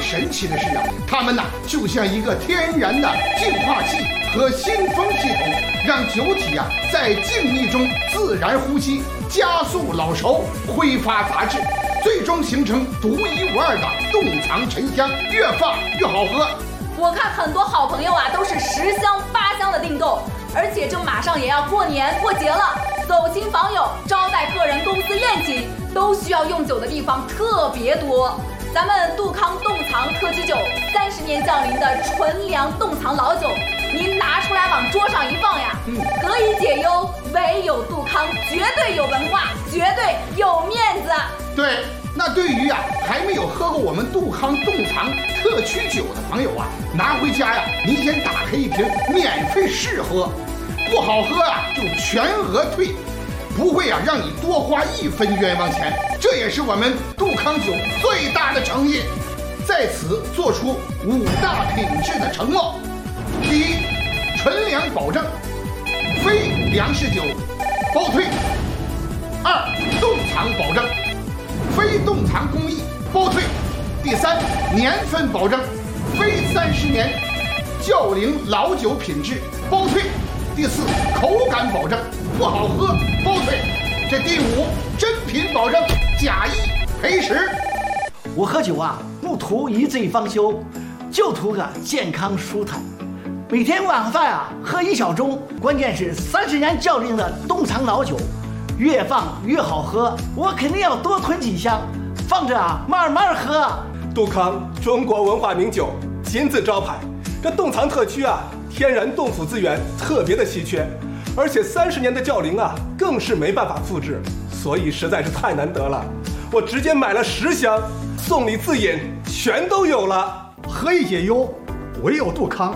神奇的是啊，它们就像一个天然的净化器和新风系统，让酒体在静谧中自然呼吸，加速老熟，挥发杂质，最终形成独一无二的冻藏沉香，越放越好喝。 我看很多好朋友都是10箱8箱的订购，而且这马上也要过年过节了，走亲访友、招待个人公司宴请，都需要用酒的地方特别多。咱们杜康冻藏特区酒30年窖龄的纯粮冻藏老酒，您拿出来往桌上一放何以解忧？唯有杜康，绝对有文化，绝对有面子。 对，那对于还没有喝过我们杜康冻藏特区酒的朋友拿回家您先打开一瓶免费试喝，不好喝就全额退，不会让你多花1分冤枉钱，这也是我们杜康酒最大的诚意，在此做出5大品质的承诺。第一，纯粮保证，非粮食酒包退。2，冻藏保证，非冻藏工艺包退。第3，年份保证，非30年窖龄老酒品质包退。第4，口感保证，不好喝包退。这第5，真品保证，假一赔10。 我喝酒不图一醉方休，就图个健康舒坦。每天晚饭喝1小盅，关键是30年窖龄的冻藏老酒，越放越好喝，我肯定要多囤几箱，放着慢慢喝。 杜康中国文化名酒，金字招牌。这冻藏特区天然冻腐资源特别的稀缺，而且30年的窖龄更是没办法复制，所以实在是太难得了。我直接买了10箱，送礼自饮全都有了。 何以解忧？唯有杜康。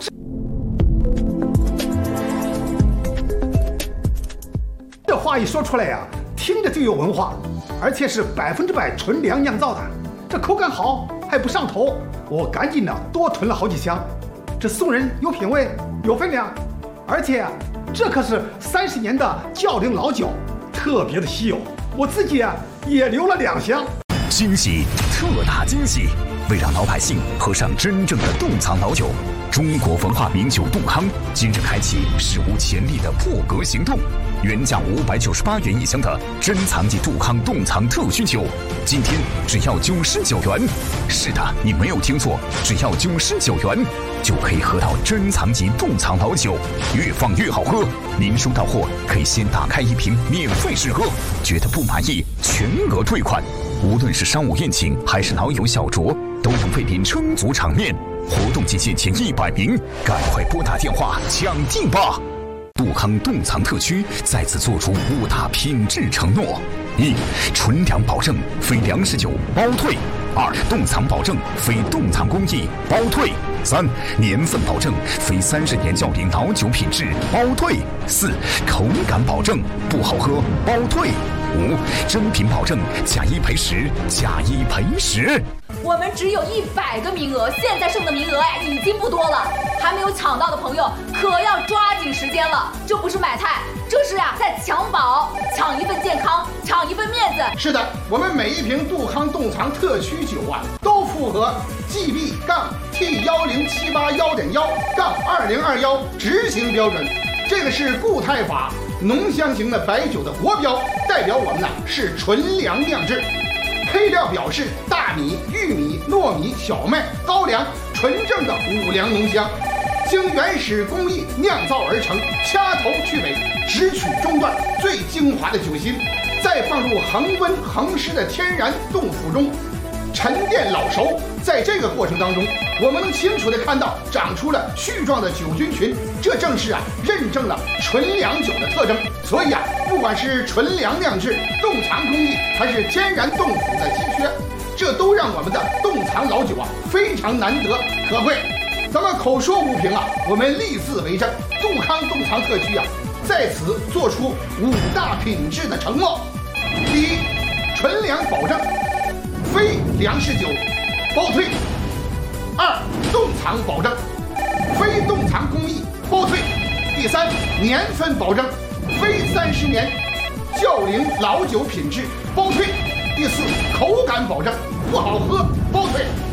这话一说出来听着就有文化，而且是100%纯粮酿造的，这口感好还不上头，我赶紧多囤了好几箱。这送人有品位有分量，而且这可是30年的窖龄老酒，特别的稀有，我自己也留了2箱。 惊喜，特大惊喜！为让老百姓喝上真正的冻藏老酒，中国文化名酒杜康今日开启史无前例的破格行动。原价598元1箱的珍藏级杜康冻藏特需酒，今天只要99元。是的，你没有听错，只要99元就可以喝到珍藏级冻藏老酒，越放越好喝。您收到货可以先打开1瓶免费试喝，觉得不满意全额退款。无论是商务宴请还是老友小酌，都能为您撑足场面。活动期限前100名，赶快拨打电话抢订吧！杜康冻藏特区再次做出5大品质承诺：1，纯粮保证，非粮食酒包退；2，冻藏保证，非冻藏工艺包退；3，年份保证，非30年窖龄老酒品质包退；4，口感保证，不好喝包退；5，真品保证，假一赔10，假一赔10。 我们只有100个名额，现在剩的名额已经不多了，还没有抢到的朋友可要抓紧时间了。这不是买菜，这是在抢宝，抢一份健康，抢一份面子。 是的，我们每一瓶杜康冻藏特区酒都符合 GB-T10781.1-2021执行标准，这个是固态法浓香型的白酒的国标，代表我们是纯粮酿制。配料表示大米、玉米、糯米、小麦、高粱，纯正的5粮浓香，经原始工艺酿造而成，掐头去尾，只取中段最精华的酒心，再放入恒温恒湿的天然冻腐中沉淀老熟。在这个过程当中，我们能清楚地看到长出了絮状的酒菌群，这正是认证了纯粮酒的特征。所以不管是纯粮酿制、冻藏工艺，还是天然冻腐的稀缺，这都让我们的冻藏老酒非常难得可贵。咱们口说无凭我们立字为证，杜康冻藏特区在此做出5大品质的承诺：第一，纯粮保证，非粮食酒包退； 2，冻藏保证，非冻藏工艺包退；第3，年份保证，非30年窖龄老酒品质包退；第4，口感保证，不好喝包退。